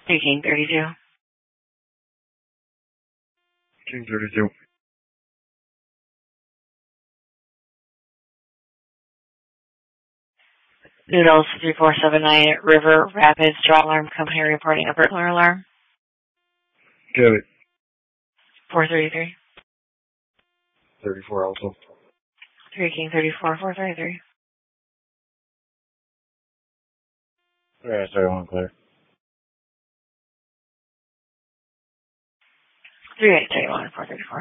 King 32. King 32. Noodles 3479 River Rapids Draw Alarm Company reporting a burglar alarm. Get it. 433. 34 also. 3 King 34 433. Yeah, sorry, one clear. 3831 434.